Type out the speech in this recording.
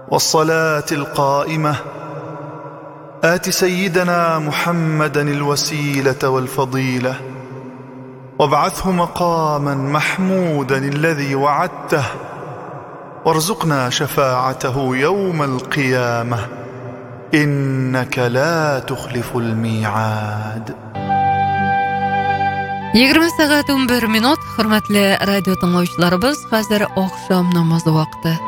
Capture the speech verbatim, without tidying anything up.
والصلاة القائمة آت سيدنا محمدا الوسيلة والفضيلة وابعثه مقاما محمودا الذي وعدته وارزقنا شفاعته يوم القيامة إنك لا تخلف الميعاد. yigirma saat o'n bir minut. Hurmatli radio tinglovchilarimiz, hozir oqshom namozi vaqti.